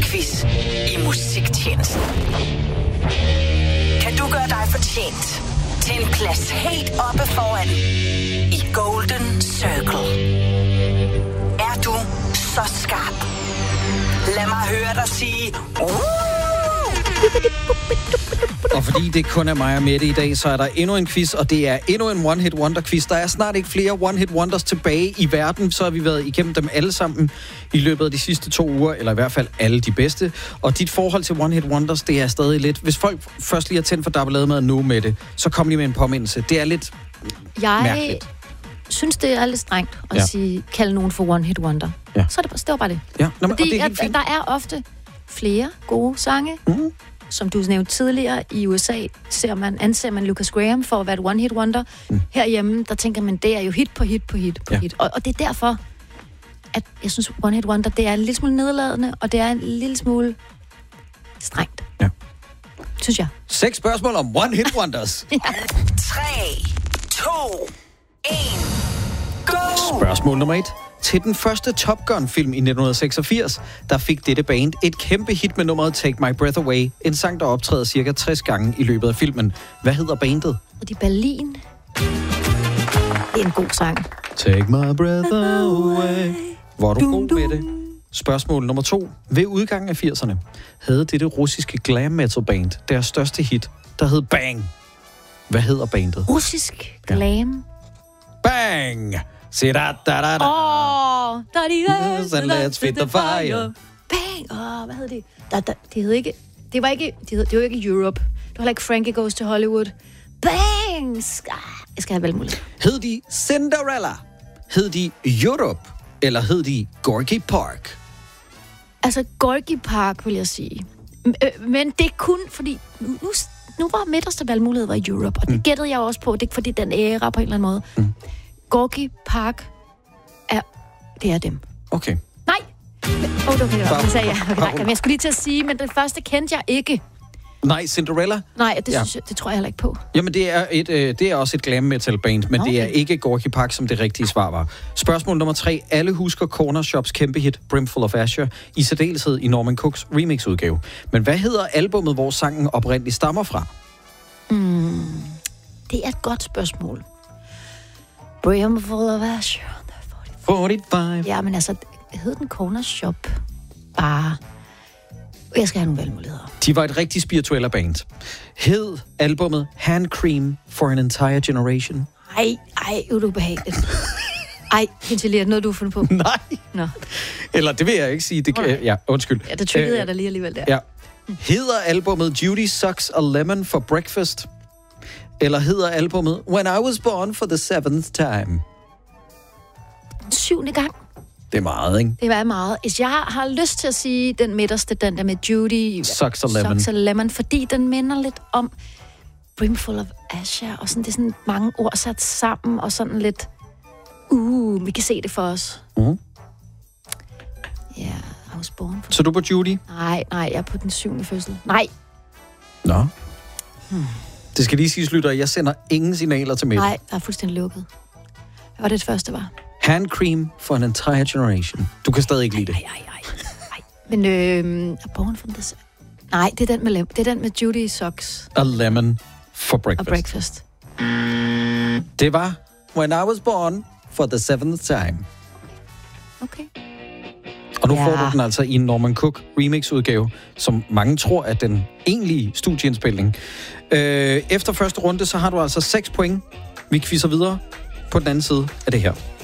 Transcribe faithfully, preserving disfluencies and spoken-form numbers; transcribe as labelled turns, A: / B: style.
A: quiz i musiktjenesten. Kan du gøre dig fortjent til en plads helt oppe foran i Golden Circle? Er du så skarp? Lad mig høre dig sige...
B: Og fordi det kun er mig og Mette i dag, så er der endnu en quiz, og det er endnu en One Hit Wonder quiz. Der er snart ikke flere One Hit Wonders tilbage i verden, så har vi været igennem dem alle sammen i løbet af de sidste to uger, eller i hvert fald alle de bedste. Og dit forhold til One Hit Wonders, det er stadig lidt... Hvis folk først lige har tændt for Dabbelademad nu med det, så kom lige med en påmindelse. Det er lidt
C: Jeg
B: mærkeligt.
C: synes, det er lidt strengt at
B: Ja.
C: sige, kalde nogen for One Hit Wonder.
B: Ja.
C: Så er det, det var bare det.
B: Ja. Nå, men, og
C: Fordi
B: det er
C: at,
B: helt fint.
C: der er ofte flere gode sange.
B: Mm.
C: Som du nævnte tidligere, i U S A ser man, anser man Lucas Graham for at være et one-hit wonder. Mm. Herhjemme, der tænker man, det er jo hit på hit på hit på
B: Ja.
C: hit. Og, og det er derfor, at jeg synes, one-hit wonder, det er en lille smule nedladende, og det er en lille smule strengt.
B: Ja.
C: Synes jeg.
B: Seks spørgsmål om One Hit Wonders.
A: tre, to, et, go!
B: Spørgsmål nummer et. Til den første Top Gun-film i nitten seksogfirs, der fik dette band et kæmpe hit med nummeret Take My Breath Away, en sang, der optræder cirka tres gange i løbet af filmen. Hvad hedder bandet?
C: Og de Berlin. Det er en god sang.
B: Take my breath away. Hvor er du god med det? Spørgsmål nummer to. Ved udgangen af firserne havde dette russiske glam metal band deres største hit, der hed Bang. Hvad hedder bandet?
C: Russisk glam.
B: Bang! Se da da da da.
C: Åh, oh, der er de
B: And let's fit the fire.
C: Bang! Åh, oh, hvad hed det? Da, da, det hed ikke... Det var ikke... Det, hed, det var ikke Europe. Det var like Frankie Goes to Hollywood. Bang! Ah, jeg skal have valgmulighed.
B: Hed de Cinderella? Hed de Europe? Eller hed de Gorky Park?
C: Altså, Gorky Park, vil jeg sige. M- Men det er kun fordi... Nu, nu, nu var midterste valgmulighed var Europe, og det mm. gættede jeg også på. Det er ikke fordi, den æra på en eller anden måde. Mm. Gorky Park er... Det er dem.
B: Okay.
C: Nej! Åh, oh, det var okay, det sagde jeg. Okay, nej,
B: Bare-
C: men jeg skulle lige til at sige, men den første kendte jeg ikke.
B: Nej, Cinderella?
C: Nej, det,
B: Ja.
C: synes jeg, det tror jeg heller ikke på.
B: Jamen, det er, et, øh, det er også et glam metal band, men okay. Det er ikke Gorky Park, som det rigtige svar var. Spørgsmål nummer tre. Alle husker Corner Shops kæmpe hit Brimful of Asher, i særdeleshed i Norman Cooks remix-udgave. Men hvad hedder albummet, hvor sangen oprindeligt stammer fra?
C: Mm, det er et godt spørgsmål. Brimful of Asher.
B: femogfyrre.
C: Ja, men altså, hed den Corner Shop? Bare... Jeg skal have nogle valgmuligheder.
B: De var et rigtig spirituelle band. Hed albummet Hand Cream for an Entire Generation?
C: Ej, ej, er du behageligt. Ej, Hintelia, noget du har fundet på?
B: Nej.
C: Nå.
B: Eller det vil jeg ikke sige. Det kan, ja, undskyld.
C: Ja, det trykkede
B: Øh,
C: jeg da lige alligevel der.
B: Ja. Hedder albummet Judy Sucks a Lemon for Breakfast? Eller hedder albummet When I Was Born for the Seventh Time?
C: Syvende gang.
B: Det er meget, ikke?
C: Det var meget. Hvis jeg har lyst til at sige den midterste, den der med Judy
B: Sucks a Lemon.
C: Sucks a Lemon, fordi den minder lidt om Brimful of Asher, og sådan, det er sådan mange ord sat sammen, og sådan lidt, uh, vi kan se det for os.
B: Mm.
C: Ja, yeah, I was born for...
B: Så du på Judy?
C: Nej, nej, jeg er på den syvende fødsel. Nej.
B: Nå. Hmm. Det skal lige siges, lytter, jeg sender ingen signaler til Mette.
C: Nej, der er fuldstændig lukket. Hvad var det, det første var?
B: Hand Cream for an Entire Generation. Du kan stadig ikke lide det.
C: Nej, nej, nej. Men øh, Born from the... Nej, det er den med, lem- det er den med Judy Sucks
B: A Lemon for Breakfast.
C: og Breakfast.
B: Det var When I Was Born for the Seventh Time.
C: Okay.
B: Og nu
C: Ja.
B: får du den altså i en Norman Cook remix-udgave, som mange tror er den egentlige studieindspilning. Øh, efter første runde, så har du altså seks point. Vi quizzer videre på den anden side af det her.